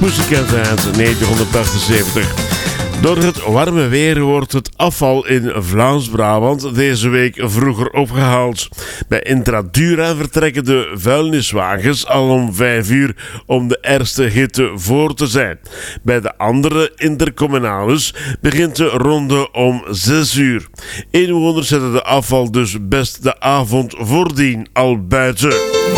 Pussycat uit 1978. Door het warme weer wordt het afval in Vlaams-Brabant deze week vroeger opgehaald. Bij Intradura vertrekken de vuilniswagens al om 5 uur om de ergste hitte voor te zijn. Bij de andere intercommunales begint de ronde om 6 uur. Inwoners zetten de afval dus best de avond voordien al buiten.